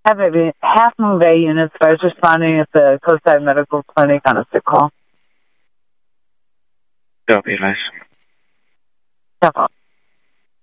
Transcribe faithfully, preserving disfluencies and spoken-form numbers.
Have a half Moon Bay units. I was responding at the Coastside Medical Clinic on a sick call. Copy, Les. Step up.